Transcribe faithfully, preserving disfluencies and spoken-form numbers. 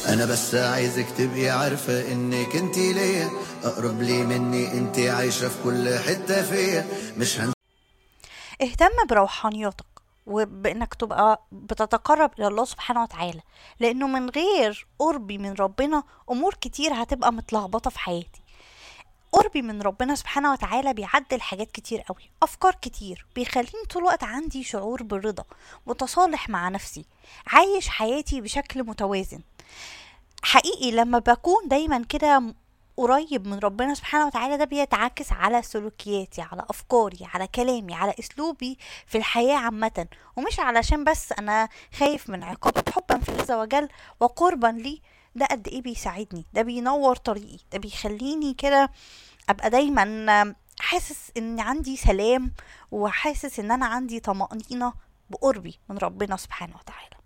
انا بس عايزك تبقي عارفة انك انتي ليا اقرب لي مني، انتي عايشة في كل حتة فيا. مش هن اهتم بروحانيتك وبانك تبقى بتتقرب الى الله سبحانه وتعالى، لانه من غير قربي من ربنا امور كتير هتبقى متلخبطة في حياتي. قربي من ربنا سبحانه وتعالى بيعدل حاجات كتير قوي، افكار كتير، بيخليني طول الوقت عندي شعور بالرضا، متصالح مع نفسي، عايش حياتي بشكل متوازن. حقيقي لما بكون دايما كده م- قريب من ربنا سبحانه وتعالى، ده بيتعكس على سلوكياتي، على افكاري، على كلامي، على اسلوبي في الحياة عامة. ومش علشان بس انا خايف من عقابه، حبا في الله عز وجل وقربا لي. ده قد ايه بيساعدني، ده بينور طريقي، ده بيخليني كده ابقى دايما حاسس ان عندي سلام، وحاسس ان انا عندي طمأنينة بقربي من ربنا سبحانه وتعالى.